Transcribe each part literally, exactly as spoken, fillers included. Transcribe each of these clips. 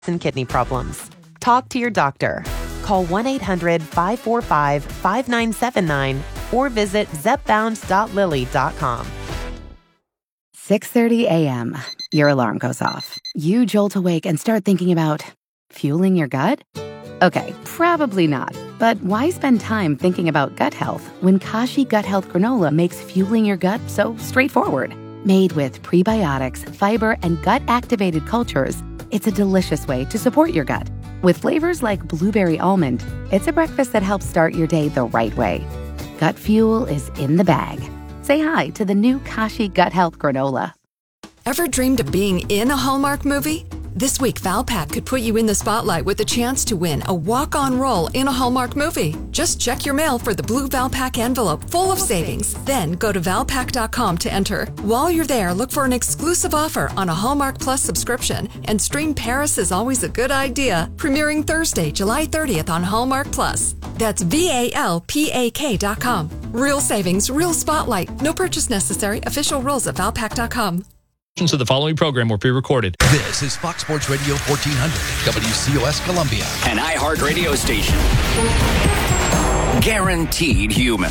and kidney problems. Talk to your doctor. Call one eight hundred five four five five nine seven nine or visit zepbound dot lilly dot com. six thirty a.m. Your alarm goes off. You jolt awake and start thinking about fueling your gut? Okay, probably not. But why spend time thinking about gut health when Kashi Gut Health Granola makes fueling your gut so straightforward? Made with prebiotics, fiber, and gut-activated cultures, it's a delicious way to support your gut. With flavors like blueberry almond, it's a breakfast that helps start your day the right way. Gut fuel is in the bag. Say hi to the new Kashi Gut Health Granola. Ever dreamed of being in a Hallmark movie? This week, Valpak could put you in the spotlight with a chance to win a walk-on role in a Hallmark movie. Just check your mail for the blue Valpak envelope full of savings. Then go to valpak dot com to enter. While you're there, look for an exclusive offer on a Hallmark Plus subscription and stream Paris is Always a Good Idea, premiering Thursday, July thirtieth on Hallmark Plus. That's V A L P A K dot com. Real savings, real spotlight. No purchase necessary. Official rules at valpak dot com. So the following program will be recorded. This is Fox Sports Radio fourteen hundred, W C O S Columbia, an iHeart radio station. Guaranteed human.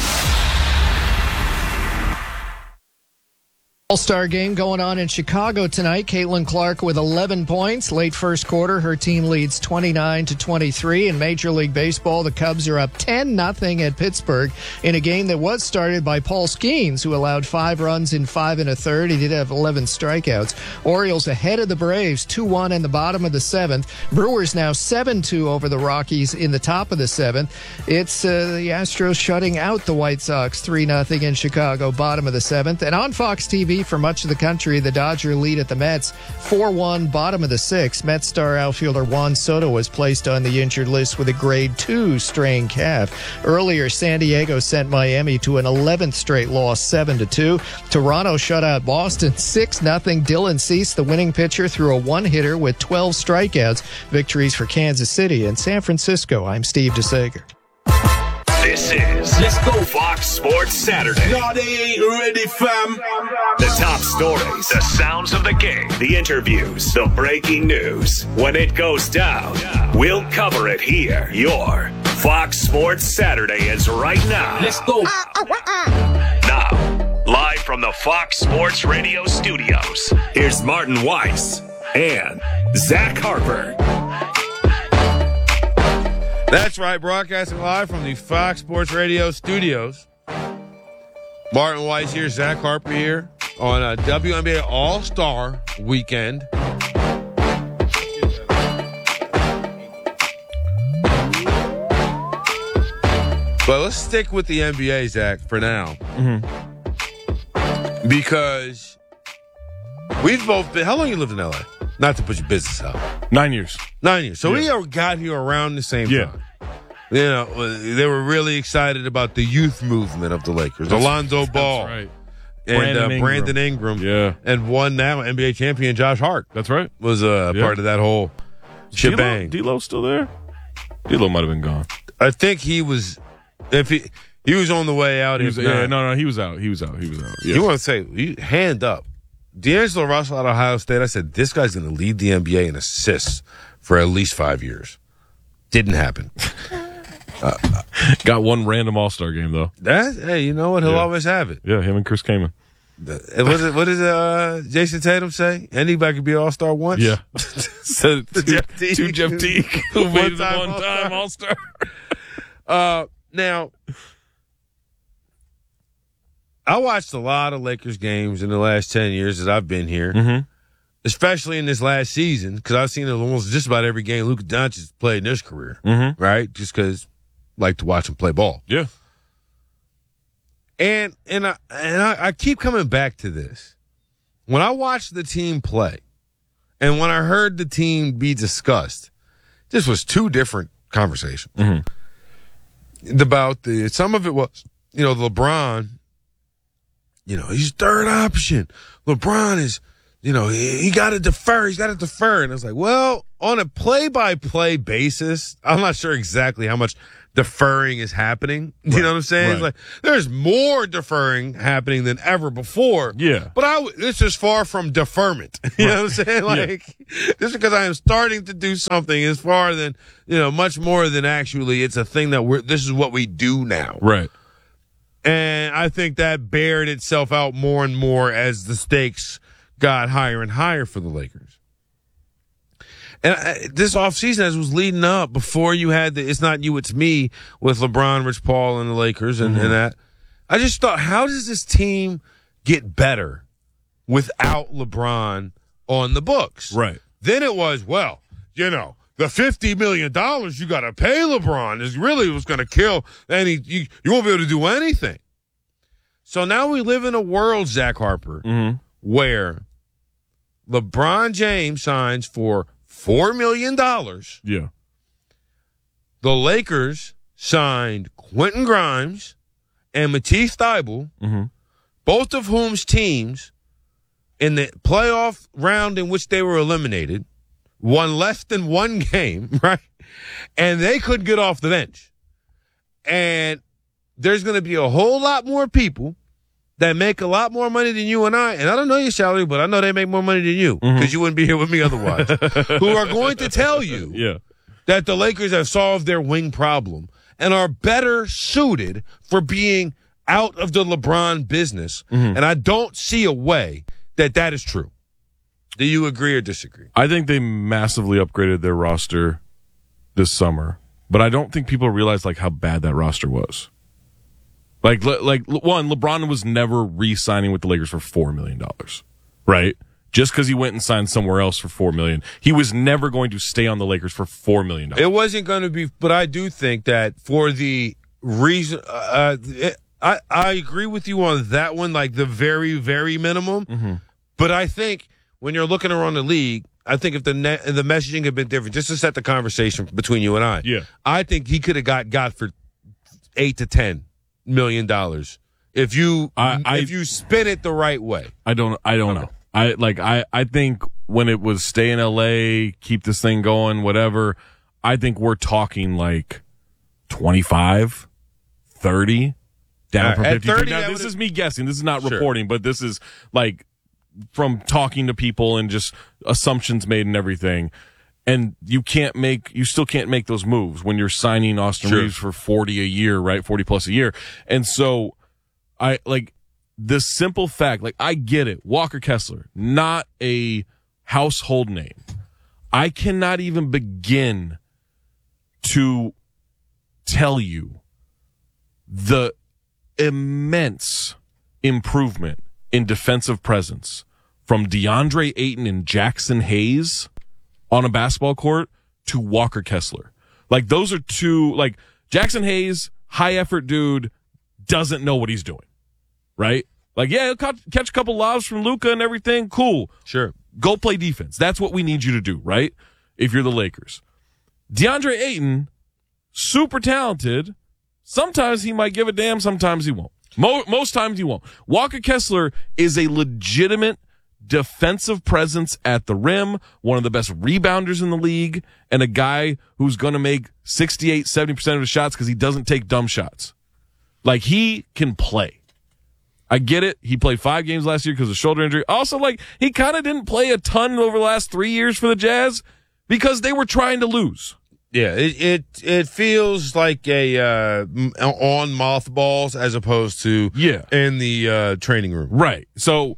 All-Star game going on in Chicago tonight. Caitlin Clark with eleven points. Late first quarter, her team leads twenty-nine to twenty-three. In Major League Baseball, the Cubs are up ten nothing at Pittsburgh in a game that was started by Paul Skeens, who allowed five runs in five and a third. He did have eleven strikeouts. Orioles ahead of the Braves, two one in the bottom of the seventh. Brewers now seven two over the Rockies in the top of the seventh. It's uh, the Astros shutting out the White Sox three nothing in Chicago, bottom of the seventh. And on Fox T V, for much of the country, the Dodger lead at the Mets four one, bottom of the sixth. Mets star outfielder Juan Soto was placed on the injured list with a grade two strained calf. Earlier, San Diego sent Miami to an eleventh straight loss, seven to two. Toronto shut out Boston six nothing. Dylan Cease, the winning pitcher, threw a one-hitter with twelve strikeouts. Victories for Kansas City and San Francisco. I'm Steve DeSager. This is Let's Go Fox Sports Saturday. No, they ain't ready, fam. The top stories, the sounds of the game, the interviews, the breaking news. When it goes down, we'll cover it here. Your Fox Sports Saturday is right now. Let's go. Now, live from the Fox Sports Radio studios, here's Martin Weiss and Zach Harper. That's right, broadcasting live from the Fox Sports Radio studios. Martin Weiss here, Zach Harper here on a W N B A All-Star Weekend. But let's stick with the N B A, Zach, for now. Mm-hmm. Because we've both been, how long you lived in L A? Not to put your business out. Nine years. Nine years. So yeah. we all got here around the same yeah. time. You know, they were really excited about the youth movement of the Lakers. That's, Alonzo Ball. That's right. And Brandon, uh, Ingram. Brandon Ingram. Yeah. And one now N B A champion, Josh Hart. That's right. Was a uh, yeah. part of that whole shebang. D-Lo, D-Lo still there? D-Lo might have been gone. I think he was, if he, he was on the way out. He was, if yeah, not. no, no, he was out. He was out. He was out. Yeah. You want to say, you, hand up. D'Angelo Russell at Ohio State, I said, this guy's going to lead the N B A in assists for at least five years. Didn't happen. uh, Got one random All-Star game, though. That, hey, you know what? He'll yeah. always have it. Yeah, him and Chris Kaman. The, what, is it, what does uh, Jason Tatum say? Anybody could be an All-Star once? Yeah. so two, Jeff Teague. two Jeff Teague, who made the One-time one-time All-Star. uh, now, I watched a lot of Lakers games in the last ten years that I've been here, mm-hmm. especially in this last season, because I've seen almost just about every game Luka Doncic played in his career, mm-hmm. right? Just because I like to watch him play ball. Yeah. And and I and I, I keep coming back to this. When I watched the team play, and when I heard the team be discussed, this was two different conversations. Mm-hmm. About the some of it was, you know, LeBron. You know, he's third option. LeBron is, you know, he, he got to defer. He's got to defer. And I was like, well, on a play-by-play basis, I'm not sure exactly how much deferring is happening. You Right. know what I'm saying? Right. It's like there's more deferring happening than ever before. Yeah. But I, this is far from deferment. You know what I'm saying? Like, just because I am starting to do something is far than, you know, much more than actually it's a thing that we're, this is what we do now. Right. And I think that bared itself out more and more as the stakes got higher and higher for the Lakers. And I, this offseason, as was leading up, before you had the It's Not You, It's Me with LeBron, Rich Paul, and the Lakers and, Mm-hmm. and that, I just thought, how does this team get better without LeBron on the books? Right. Then it was, well, you know, the fifty million dollars you got to pay LeBron is really what's going to kill, and he, you, you won't be able to do anything. So now we live in a world, Zach Harper, Mm-hmm. where LeBron James signs for four million dollars. Yeah. The Lakers signed Quentin Grimes and Matisse Thybulle, Mm-hmm. both of whom's teams in the playoff round in which they were eliminated won less than one game, right? And they couldn't get off the bench. And there's going to be a whole lot more people that make a lot more money than you and I, and I don't know your salary, but I know they make more money than you because Mm-hmm. you wouldn't be here with me otherwise, who are going to tell you Yeah. that the Lakers have solved their wing problem and are better suited for being out of the LeBron business. Mm-hmm. And I don't see a way that that is true. Do you agree or disagree? I think they massively upgraded their roster this summer, but I don't think people realize like how bad that roster was. Like, le- like one, LeBron was never re-signing with the Lakers for four million dollars, right? Just because he went and signed somewhere else for four million dollars. He was never going to stay on the Lakers for four million dollars. It wasn't going to be, but I do think that for the reason, uh, it, I, I agree with you on that one, like the very, very minimum. Mm-hmm. But I think when you're looking around the league, I think if the ne- the messaging had been different, just to set the conversation between you and I, Yeah. I think he could have got got for eight to ten million dollars if you I- I- if you spin it the right way. I don't, I don't know. I like, I, I think when it was stay in L A, keep this thing going, whatever, I think we're talking like twenty-five, thirty, down Uh, from at fifty-three. thirty, Now, that this would've- is me guessing. This is not Sure. reporting, but this is like from talking to people and just assumptions made and everything. And you can't make, you still can't make those moves when you're signing Austin Sure. Reeves for forty a year, right? forty plus a year. And so I like the simple fact, like I get it. Walker Kessler, not a household name. I cannot even begin to tell you the immense improvement in defensive presence from DeAndre Ayton and Jackson Hayes on a basketball court to Walker Kessler. Like those are two, like Jackson Hayes, high effort dude, doesn't know what he's doing, right? Like, yeah, he'll catch, catch a couple lobs from Luka and everything. Cool. Sure. Go play defense. That's what we need you to do, right? If you're the Lakers. DeAndre Ayton, super talented. Sometimes he might give a damn. Sometimes he won't. Mo- most times he won't. Walker Kessler is a legitimate defensive presence at the rim, one of the best rebounders in the league, and a guy who's going to make sixty-eight, seventy percent of his shots because he doesn't take dumb shots. Like, he can play. I get it. He played five games last year because of shoulder injury. Also, like, he kind of didn't play a ton over the last three years for the Jazz because they were trying to lose. Yeah, it it, it feels like a uh, m- on mothballs as opposed to Yeah. in the uh, training room. Right. So,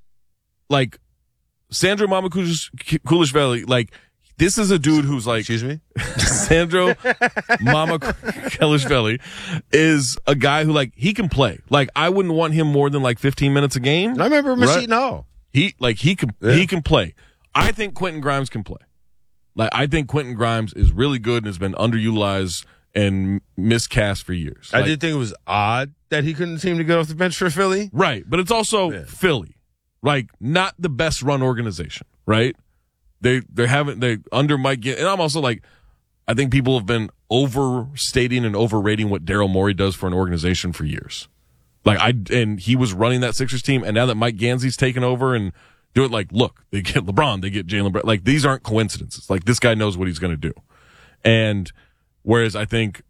like, Sandro Mamukelashvili, like, this is a dude who's like, Excuse me? Sandro Mamukelashvili is a guy who, like, he can play. Like, I wouldn't want him more than like fifteen minutes a game. I remember Right. Messi. No, He, like, he can, Yeah. he can play. I think Quentin Grimes can play. Like, I think Quentin Grimes is really good and has been underutilized and miscast for years. I Like, did think it was odd that he couldn't seem to get off the bench for Philly. Right, but it's also Yeah. Philly, like not the best run organization, right? They they haven't they under Mike Gan- and I'm also like, I think people have been overstating and overrating what Daryl Morey does for an organization for years. Like I and he was running that Sixers team, and now that Mike Gansey's taken over and do it, like look, they get LeBron, they get Jaylen Brown. Like these aren't coincidences. Like this guy knows what he's going to do, and whereas I think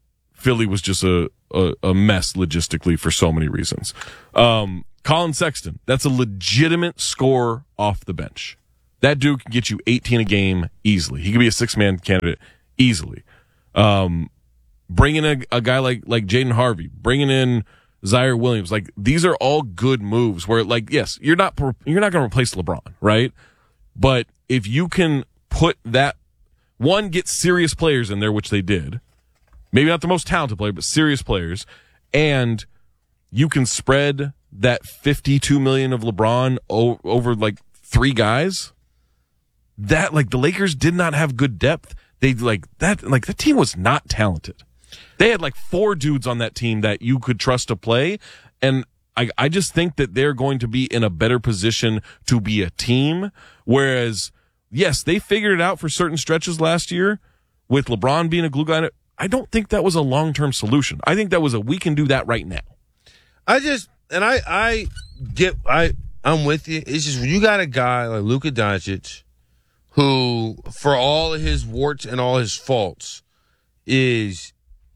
Philly was just a, a, a mess logistically for so many reasons. Um, Colin Sexton, that's a legitimate scorer off the bench. That dude can get you eighteen a game easily. He could be a six-man candidate easily. Um, bringing a, a guy like like Jaden Harvey, bringing in Zaire Williams, like these are all good moves. Where like yes, you're not you're not going to replace LeBron, right? But if you can put that one, get serious players in there, which they did, maybe not the most talented player, but serious players, and you can spread that fifty-two million of LeBron o- over like three guys. That like the Lakers did not have good depth. They like that like the team was not talented. They had like four dudes on that team that you could trust to play, and I I just think that they're going to be in a better position to be a team. Whereas, yes, they figured it out for certain stretches last year with LeBron being a glue guy. I don't think that was a long-term solution. I think that was a we can do that right now. I just and I I get I I'm with you. It's just when you got a guy like Luka Doncic, who, for all of his warts and all his faults, is,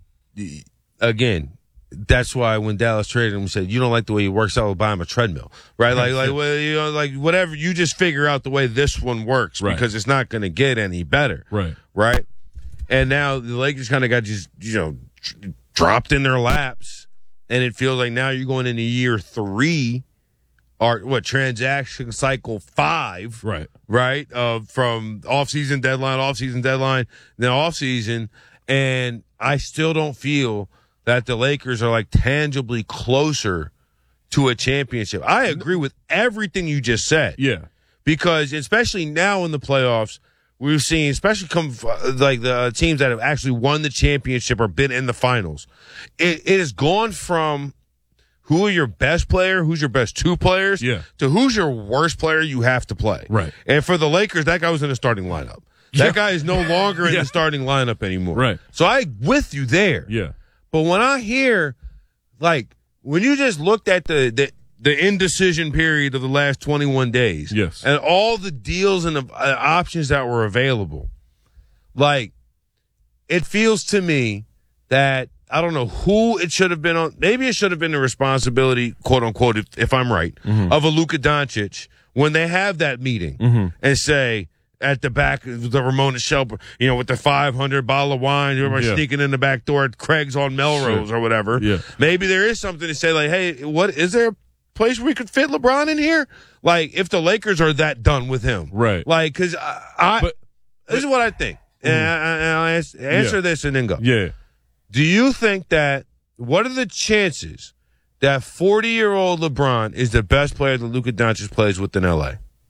again, that's why when Dallas traded him, we said, you don't like the way he works out, we'll buy him a treadmill, right? Like, like, well, you know, like whatever, you just figure out the way this one works, right? Because it's not going to get any better, right? Right? And now the Lakers kind of got just, you know, dropped in their laps, and it feels like now you're going into year three, or what, transaction cycle five, right? Right, uh, from off-season deadline, off-season deadline, then off-season, and I still don't feel that the Lakers are like tangibly closer to a championship. I agree with everything you just said. Yeah, because especially now in the playoffs, we've seen, especially come like the teams that have actually won the championship or been in the finals. It, it has gone from who are your best player, who's your best two players, yeah, to who's your worst player you have to play. Right. And for the Lakers, that guy was in the starting lineup. That yeah. guy is no longer in yeah. the starting lineup anymore. Right. So I with you there. Yeah. But when I hear, like, when you just looked at the the, the indecision period of the last twenty-one days, yes, and all the deals and the uh, options that were available, like, it feels to me that I don't know who it should have been on. Maybe it should have been the responsibility, quote unquote, if, if I'm right, mm-hmm. of a Luka Doncic when they have that meeting mm-hmm. and say at the back of the Ramona Shelper, you know, with the five hundred bottle of wine, everybody yeah. sneaking in the back door at Craig's on Melrose sure. or whatever. Yeah. Maybe there is something to say like, hey, what is there a place where we could fit LeBron in here? Like, if the Lakers are that done with him, right? Like, because I, I but, this is what I think, mm-hmm. and, I, and I'll answer, answer yeah. this and then go. Yeah. Do you think that, what are the chances that forty-year-old LeBron is the best player that Luka Doncic plays with in L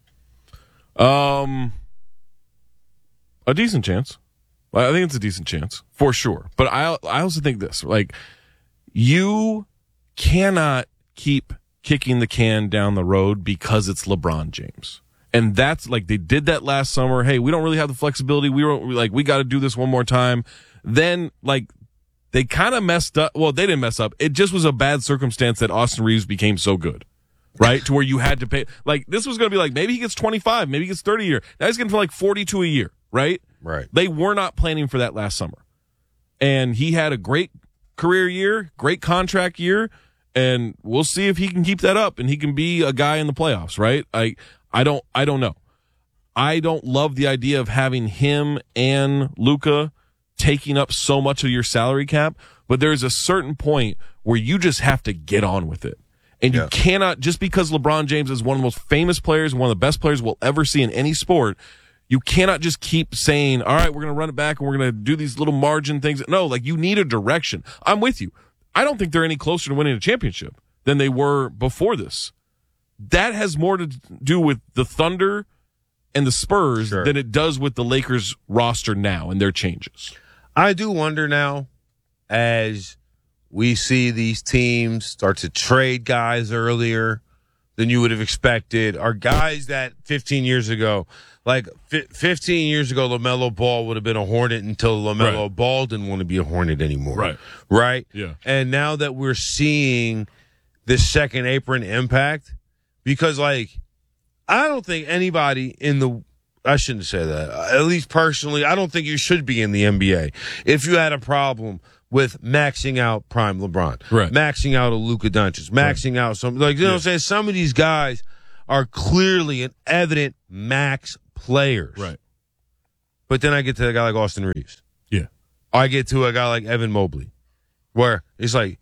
A? Um, a decent chance. I think it's a decent chance, for sure. But I I also think this, like, you cannot keep kicking the can down the road because it's LeBron James. And that's, like, they did that last summer. Hey, we don't really have the flexibility. We were like, we got to do this one more time. Then, like, they kind of messed up. Well, they didn't mess up. It just was a bad circumstance that Austin Reeves became so good, right? To where you had to pay. Like, this was going to be like, maybe he gets twenty-five, maybe he gets thirty a year. Now he's getting for like forty-two a year, right? Right. They were not planning for that last summer. And he had a great career year, great contract year, and we'll see if he can keep that up and he can be a guy in the playoffs, right? I, I don't, I don't know. I don't love the idea of having him and Luka taking up so much of your salary cap, but there's a certain point where you just have to get on with it. And you yeah. cannot, just because LeBron James is one of the most famous players, one of the best players we'll ever see in any sport, you cannot just keep saying, all right, we're going to run it back and we're going to do these little margin things. No, like, you need a direction. I'm with you. I don't think they're any closer to winning a championship than they were before this. That has more to do with the Thunder and the Spurs sure. than it does with the Lakers roster now and their changes. I do wonder now, as we see these teams start to trade guys earlier than you would have expected, are guys that fifteen years ago, like f- fifteen years ago, LaMelo Ball would have been a Hornet until LaMelo right. Ball didn't want to be a Hornet anymore. Right. Right? Yeah. And now that we're seeing this second apron impact, because, like, I don't think anybody in the I shouldn't say that. At least personally, I don't think you should be in the N B A if you had a problem with maxing out prime LeBron, right? Maxing out a Luka Doncic, maxing right. out some like you know yeah. what I'm saying. Some of these guys are clearly and evident max players, right? But then I get to a guy like Austin Reeves, yeah. I get to a guy like Evan Mobley, where it's like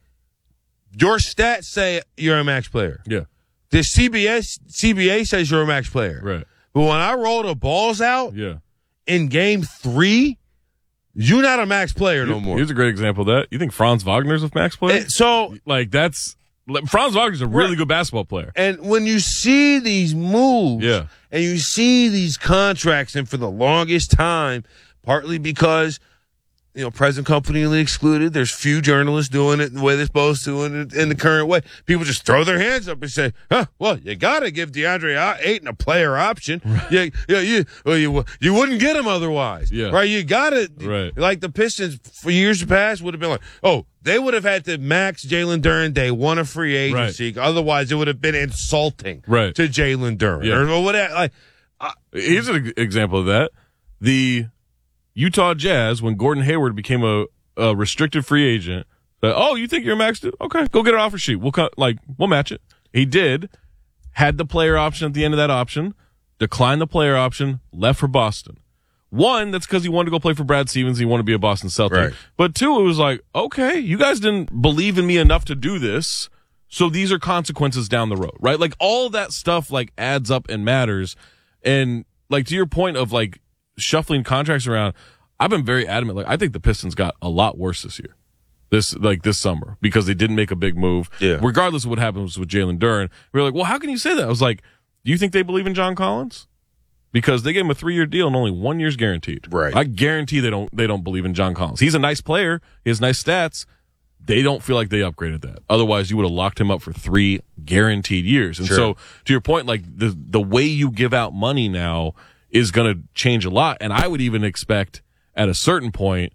your stats say you're a max player, yeah. The C B S C B A says you're a max player, right? But when I roll the balls out, yeah. in game three. You're not a max player no more. Here's a great example of that. You think Franz Wagner's a max player? And so, like, that's like, Franz Wagner's a really right. good basketball player. And when you see these moves, yeah. and you see these contracts, and for the longest time, partly because you know present company excluded, there's few journalists doing it the way they're supposed to in, in the current way. People just throw their hands up and say, "Huh, well, you got to give DeAndre Ayton a player option. Right. You, you, you, well, you, you wouldn't get him otherwise, yeah. right? You got to, right. Like the Pistons for years past would have been like, oh, they would have had to max Jalen Duren day one of free agency. Right. Otherwise, it would have been insulting, right. to Jalen Duren yeah. or whatever. Like, uh, here's an example of that: the Utah Jazz, when Gordon Hayward became a, a restricted free agent, said, oh, you think you're a max dude? Okay, go get an offer sheet. We'll cut, like, we'll match it. He did, had the player option at the end of that option, declined the player option, left for Boston. One, that's because he wanted to go play for Brad Stevens. He wanted to be a Boston Celtic. Right. But two, it was like, okay, you guys didn't believe in me enough to do this, so these are consequences down the road, right? Like, all that stuff, like, adds up and matters. And, like, to your point of, like, shuffling contracts around, I've been very adamant. Like, I think the Pistons got a lot worse this year, this like this summer, because they didn't make a big move. Yeah. Regardless of what happens with Jalen Duren, we were like, well, how can you say that? I was like, do you think they believe in John Collins? Because they gave him a three-year deal and only one year's guaranteed. Right. I guarantee they don't they don't believe in John Collins. He's a nice player. He has nice stats. They don't feel like they upgraded that. Otherwise, you would have locked him up for three guaranteed years. And sure. so, to your point, like the the way you give out money now is going to change a lot. And I would even expect at a certain point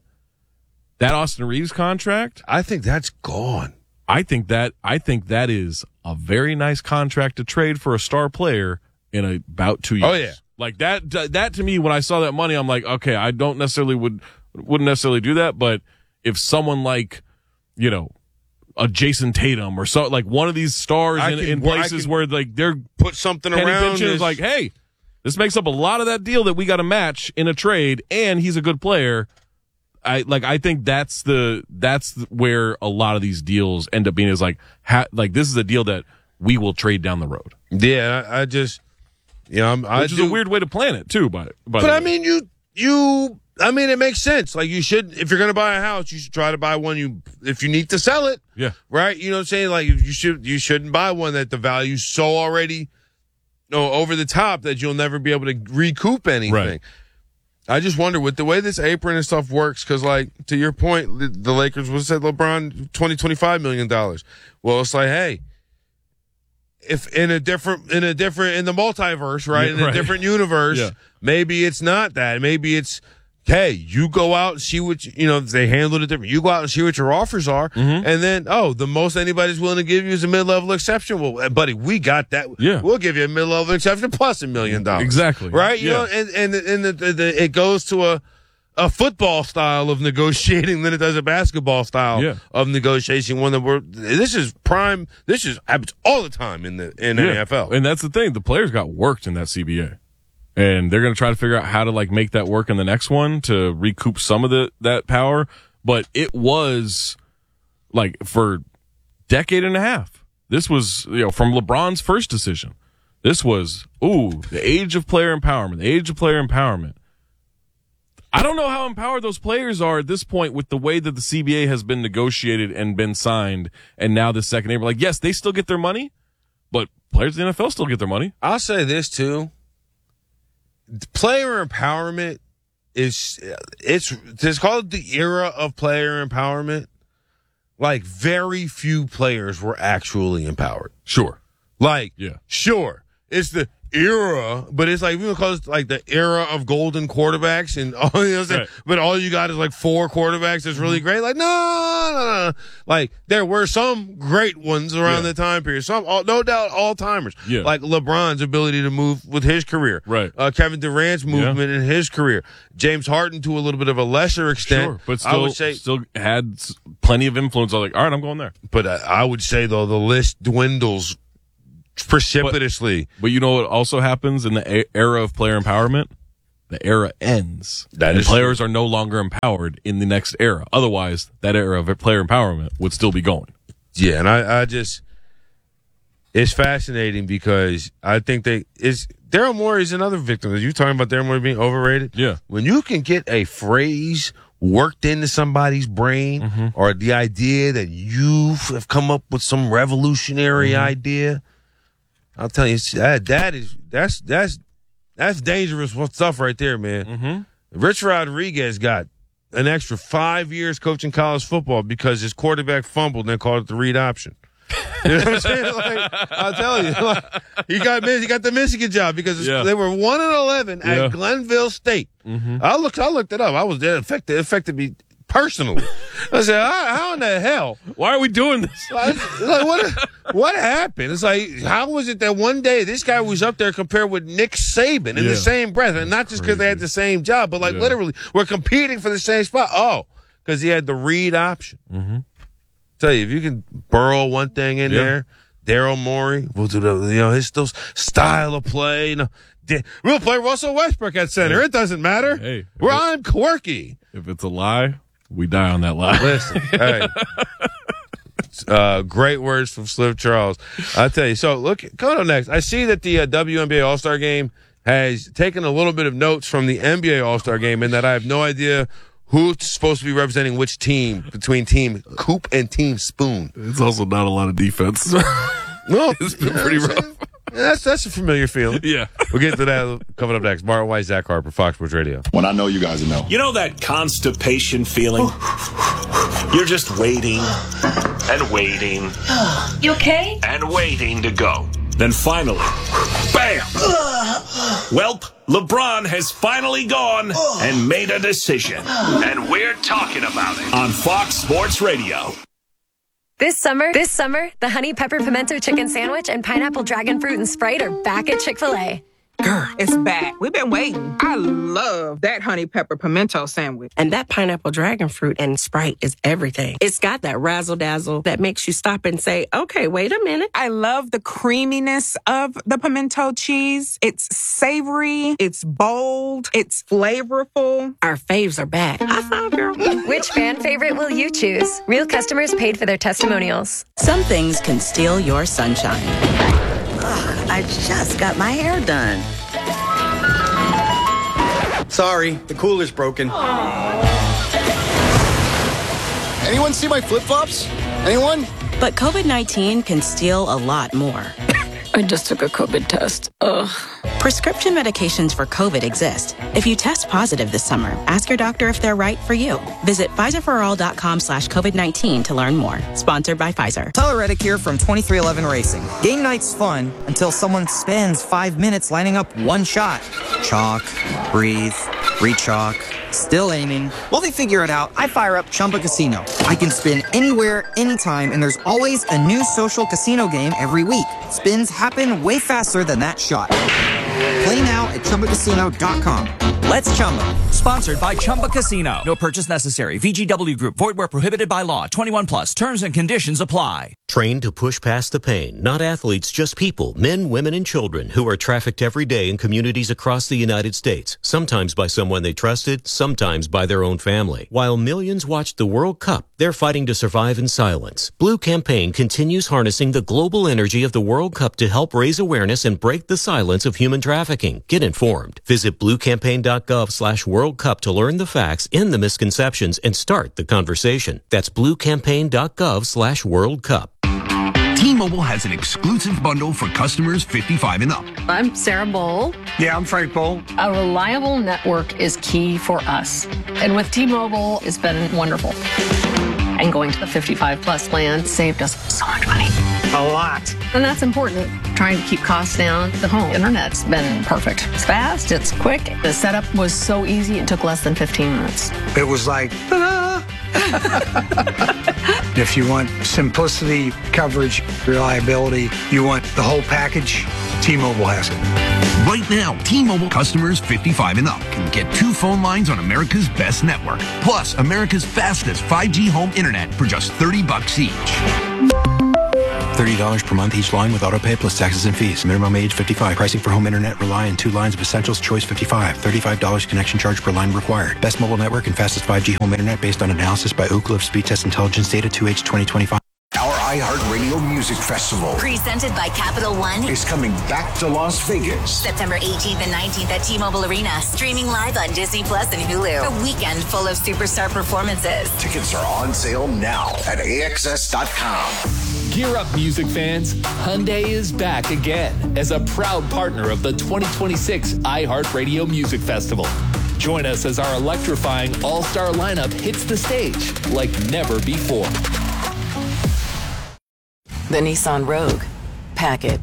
that Austin Reeves contract, I think that's gone. I think that, I think that is a very nice contract to trade for a star player in a, about two years. Oh yeah. Like that, that to me, when I saw that money, I'm like, okay, I don't necessarily would, wouldn't necessarily do that. But if someone like, you know, a Jason Tatum or so, like one of these stars in, can, in places where like they're put something Kenny around Pinchot is like, hey, this makes up a lot of that deal that we got to match in a trade, and he's a good player. I like. I think that's the that's where a lot of these deals end up being is like, ha, like this is a deal that we will trade down the road. Yeah, I, I just, you know, I'm, I which is do, a weird way to plan it too. But but I mean, you you, I mean, it makes sense. Like you should, if you're going to buy a house, you should try to buy one. You if you need to sell it, yeah, right. You know what I'm saying? Like you should you shouldn't buy one that the value's so already. No, over the top that you'll never be able to recoup anything. Right. I just wonder with the way this apron and stuff works, because like to your point, the, the Lakers would say LeBron twenty, twenty-five million dollars. Well, it's like, hey, if in a different, in a different, in the multiverse, right, Yeah, in a right. different universe, Yeah. maybe it's not that. Maybe it's, hey, you go out and see what you, you know. They handle it different. You go out and see what your offers are, Mm-hmm. and then oh, the most anybody's willing to give you is a mid-level exception. Well, buddy, we got that. Yeah. We'll give you a mid-level exception plus a million dollars. Exactly. Right. You Yeah. know, and and and the, the, the, it goes to a a football style of negotiating than it does a basketball style Yeah. of negotiating. One that we're this is prime. This is happens all the time in the in the Yeah. N F L. And that's the thing. The players got worked in that C B A. And they're going to try to figure out how to like make that work in the next one to recoup some of the that power. But it was like for decade and a half. This was, you know, from LeBron's first decision. This was, ooh, the age of player empowerment, the age of player empowerment. I don't know how empowered those players are at this point with the way that the C B A has been negotiated and been signed. And now the second April, like, yes, they still get their money, but players in the N F L still get their money. I'll say this too. Player empowerment is it's it's called the era of player empowerment. Like very few players were actually empowered. Sure. Like Yeah. sure. It's the era, but it's like, we call it like the era of golden quarterbacks, and all, you know what I'm saying? Right. But all you got is like four quarterbacks that's really great. Like, no, no, no, no. Like, there were some great ones around Yeah. the time period. Some, all, no doubt, all timers. Yeah. Like LeBron's ability to move with his career. Right. Uh, Kevin Durant's movement in his career. James Harden to a little bit of a lesser extent. Sure, but I still, would say, still had s- plenty of influence. I was like, all right, I'm going there. but I, I would say though the list dwindles precipitously. But, but you know what also happens in the a- era of player empowerment? The era ends. That and is players true. are no longer empowered in the next era. Otherwise, that era of player empowerment would still be going. Yeah, and I, I just, it's fascinating because I think they is Daryl Morey is another victim. Are you talking about Daryl Morey being overrated? Yeah. When you can get a phrase worked into somebody's brain, Mm-hmm. or the idea that you have come up with some revolutionary Mm-hmm. idea, I'll tell you that that is that's that's that's dangerous stuff right there, man. Mm-hmm. Rich Rodriguez got an extra five years coaching college football because his quarterback fumbled and they called it the read option. You know what I'm saying? Like, I'll tell you, like, he got he got the Michigan job because Yeah. they were one and eleven Yeah. at Glenville State. Mm-hmm. I looked, I looked it up. I was there. It affected, it affected me personally. I said, how, how in the hell? Why are we doing this? Like, like, what what happened? It's like, how was it that one day this guy was up there compared with Nick Saban in Yeah. the same breath, and not just because they had the same job, but like Yeah. literally we're competing for the same spot. Oh, because he had the read option. Mm-hmm. Tell you, if you can burrow one thing in Yeah. there, Daryl Morey will do the, you know, his still style of play. You know, Da- we'll play Russell Westbrook at center. Hey. It doesn't matter. Hey. Where I'm quirky. If it's a lie, we die on that lie. Listen, hey. Uh, great words from Sliv Charles. I tell you. So look, coming up next, I see that the uh, W N B A All-Star Game has taken a little bit of notes from the N B A All-Star Game, in that I have no idea who's supposed to be representing which team between Team Coop and Team Spoon. It's also not a lot of defense. No, It's been pretty rough. That's that's a familiar feeling. Yeah. We'll get to that coming up next. Martin White, Zach Harper, Fox Sports Radio. When I know you guys know. You know that constipation feeling? You're just waiting and waiting You okay? and waiting to go. Then finally, bam! Welp, LeBron has finally gone and made a decision. And we're talking about it on Fox Sports Radio. This summer, this summer, the Honey Pepper Pimento Chicken Sandwich and Pineapple Dragon Fruit and Sprite are back at Chick-fil-A. Grr, it's back. We've been waiting. I love that honey pepper pimento sandwich. And that pineapple dragon fruit and Sprite is everything. It's got that razzle dazzle that makes you stop and say, okay, wait a minute. I love the creaminess of the pimento cheese. It's savory. It's bold. It's flavorful. Our faves are back. I found girl. Which fan favorite will you choose? Real customers paid for their testimonials. Some things can steal your sunshine. Ugh, I just got my hair done. Sorry, the cooler's broken. Anyone see my flip-flops? Anyone? But COVID nineteen can steal a lot more. I just took a COVID test. Ugh. Prescription medications for COVID exist. If you test positive this summer, ask your doctor if they're right for you. Visit Pfizerforall.com slash COVID-19 to learn more. Sponsored by Pfizer. Tyler Reddick here from twenty-three eleven Racing. Game night's fun until someone spends five minutes lining up one shot. Chalk, breathe, re-chalk, still aiming. While they figure it out, I fire up Chumba Casino. I can spin anywhere, anytime, and there's always a new social casino game every week. Spins happen way faster than that shot. Play now at Chumba Casino dot com. Let's Chumba. Sponsored by Chumba Casino. No purchase necessary. V G W Group. Void where prohibited by law. twenty-one plus. Terms and conditions apply. Trained to push past the pain. Not athletes, just people. Men, women, and children who are trafficked every day in communities across the United States. Sometimes by someone they trusted, sometimes by their own family. While millions watched the World Cup, they're fighting to survive in silence. Blue Campaign continues harnessing the global energy of the World Cup to help raise awareness and break the silence of human trafficking. Get informed. Visit bluecampaign.gov slash World Cup to learn the facts, end the misconceptions, and start the conversation. That's bluecampaign.gov slash World Cup. T-Mobile has an exclusive bundle for customers fifty-five and up. I'm Sarah Bowl. Yeah, I'm Frank Bowl. A reliable network is key for us. And with T-Mobile, it's been wonderful. And going to the fifty-five plus plan saved us so much money. A lot. And that's important. Trying to keep costs down. The home internet's been perfect. It's fast, it's quick. The setup was so easy, it took less than fifteen minutes. It was like, ah. If you want simplicity, coverage, reliability, you want the whole package, T-Mobile has it. Right now, T-Mobile customers fifty-five and up can get two phone lines on America's best network, plus America's fastest five G home internet for just thirty bucks each. thirty dollars per month each line with autopay plus taxes and fees. Minimum age fifty-five. Pricing for home internet rely on two lines of Essentials Choice fifty-five. thirty-five dollars connection charge per line required. Best mobile network and fastest five G home internet based on analysis by Ookla of Speed Test Intelligence Data two H twenty twenty-five. Our iHeartRadio Music Festival, presented by Capital One, is coming back to Las Vegas. September eighteenth and nineteenth at T-Mobile Arena. Streaming live on Disney Plus and Hulu. A weekend full of superstar performances. Tickets are on sale now at A X S dot com. Gear up, music fans. Hyundai is back again as a proud partner of the twenty twenty-six iHeartRadio Music Festival. Join us as our electrifying all-star lineup hits the stage like never before. The Nissan Rogue. Pack it.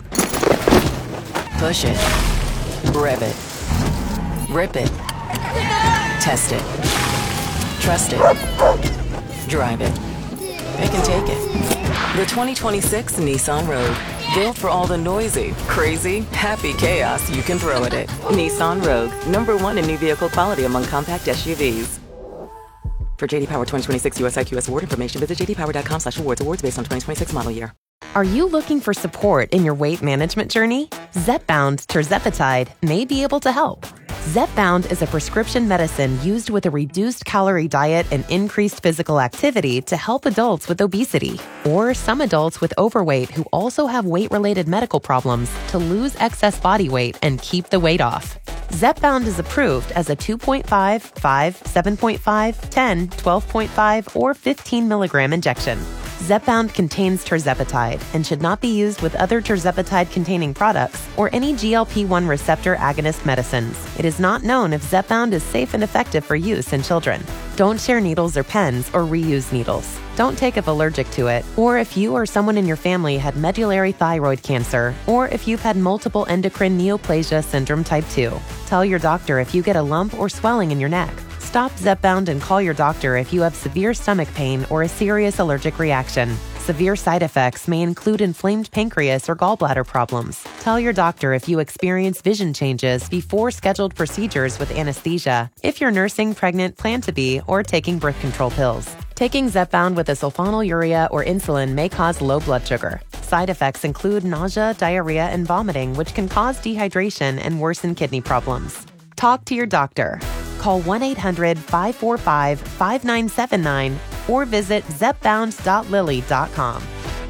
Push it. Rev it. Rip it. Test it. Trust it. Drive it. It can take it. The twenty twenty-six Nissan Rogue. Built for all the noisy, crazy, happy chaos you can throw at it. Nissan Rogue. Number one in new vehicle quality among compact S U Vs. For J D Power twenty twenty-six U S I Q S award information, visit j d power dot com slash awards. Awards based on twenty twenty-six model year. Are you looking for support in your weight management journey? Zepbound tirzepatide may be able to help. Zepbound is a prescription medicine used with a reduced calorie diet and increased physical activity to help adults with obesity or some adults with overweight who also have weight-related medical problems to lose excess body weight and keep the weight off. Zepbound is approved as a two point five, five, seven point five, ten, twelve point five, or fifteen milligram injection. Zepbound contains tirzepatide and should not be used with other tirzepatide-containing products or any G L P one receptor agonist medicines. It is not known if Zepbound is safe and effective for use in children. Don't share needles or pens or reuse needles. Don't take if allergic to it, or if you or someone in your family had medullary thyroid cancer, or if you've had multiple endocrine neoplasia syndrome type two. Tell your doctor if you get a lump or swelling in your neck. Stop Zepbound and call your doctor if you have severe stomach pain or a serious allergic reaction. Severe side effects may include inflamed pancreas or gallbladder problems. Tell your doctor if you experience vision changes before scheduled procedures with anesthesia, if you're nursing, pregnant, plan to be, or taking birth control pills. Taking Zepbound with a sulfonylurea or insulin may cause low blood sugar. Side effects include nausea, diarrhea, and vomiting, which can cause dehydration and worsen kidney problems. Talk to your doctor. Call one eight hundred, five four five, five nine seven nine or visit zepbound dot lilly dot com.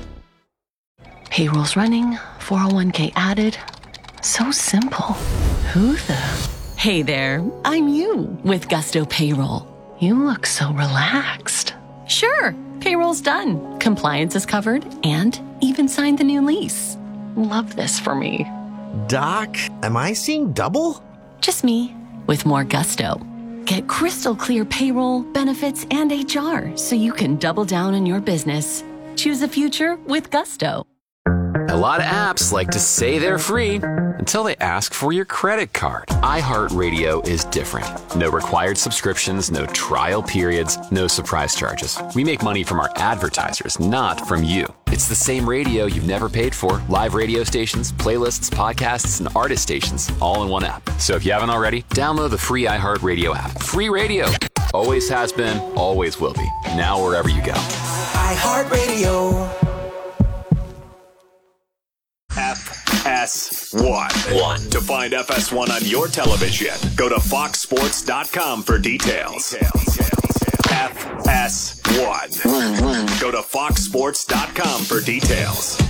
Payroll's running, four oh one k added. So simple. Who the? Hey there, I'm you with Gusto Payroll. You look so relaxed. Sure, payroll's done. Compliance is covered and even signed the new lease. Love this for me. Doc, am I seeing double? Just me. With more Gusto. Get crystal clear payroll, benefits, and H R so you can double down on your business. Choose a future with Gusto. A lot of apps like to say they're free until they ask for your credit card. iHeartRadio is different. No required subscriptions, no trial periods, no surprise charges. We make money from our advertisers, not from you. It's the same radio you've never paid for. Live radio stations, playlists, podcasts, and artist stations all in one app. So if you haven't already, download the free iHeartRadio app. Free radio. Always has been, always will be. Now wherever you go. iHeartRadio. F S one. One. To find F S one on your television, go to fox sports dot com for details. F S one. Go to fox sports dot com for details.